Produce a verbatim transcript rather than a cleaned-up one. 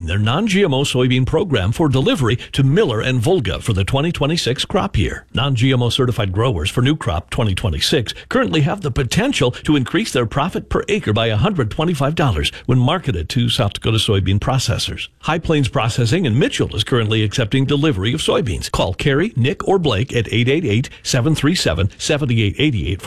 their non-G M O soybean program for delivery to Miller and Volga for the twenty twenty-six crop year. Non-G M O certified growers for new crop twenty twenty-six currently have the potential to increase their profit per acre by one hundred twenty-five dollars when marketed to South Dakota soybean processors. High Plains Processing in Mitchell is currently accepting delivery of soybeans. Call Carrie, Nick, or Blake at eight eight eight, seven three seven, seven eight eight eight